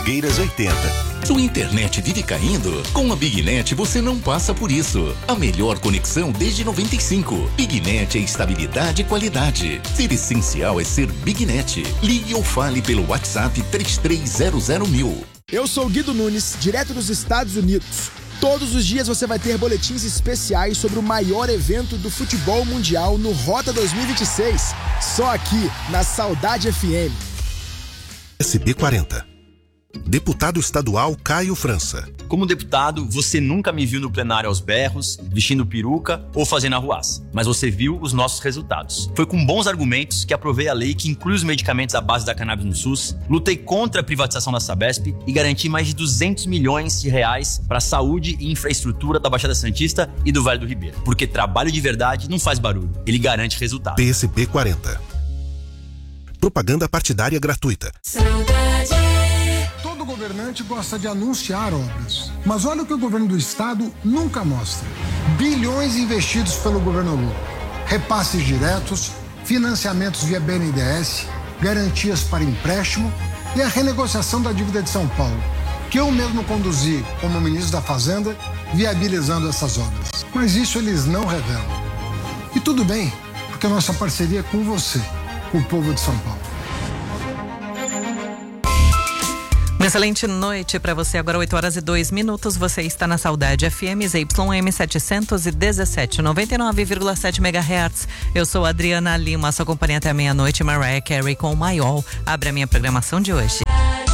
Nogueiras 80. Sua internet vive caindo? Com a BigNet você não passa por isso. A melhor conexão desde 95. BigNet é estabilidade e qualidade. Ser essencial é ser BigNet. Ligue ou fale pelo WhatsApp 3300.000. Eu sou o Guido Nunes, direto dos Estados Unidos. Todos os dias você vai ter boletins especiais sobre o maior evento do futebol mundial no Rota 2026. Só aqui, na Saudade FM. SB40. Deputado estadual Caio França. Como deputado, você nunca me viu no plenário aos berros, vestindo peruca ou fazendo arruaça. Mas você viu os nossos resultados. Foi com bons argumentos que aprovei a lei que inclui os medicamentos à base da cannabis no SUS, lutei contra a privatização da Sabesp e garanti mais de 200 milhões de reais para a saúde e infraestrutura da Baixada Santista e do Vale do Ribeira. Porque trabalho de verdade não faz barulho, ele garante resultado. PSB 40. Propaganda partidária gratuita. Todo governante gosta de anunciar obras. Mas olha o que o governo do estado nunca mostra. Bilhões investidos pelo governo Lula. Repasses diretos, financiamentos via BNDES, garantias para empréstimo e a renegociação da dívida de São Paulo, que eu mesmo conduzi como ministro da Fazenda, viabilizando essas obras. Mas isso eles não revelam. E tudo bem, porque a nossa parceria é com você, com o povo de São Paulo. Uma excelente noite para você. Agora 8h02. Você está na Saudade FM, ZYM 717, 99,7 MHz. Eu sou Adriana Lima, sua companhia até a meia-noite. Mariah Carey com o Maior abre a minha programação de hoje.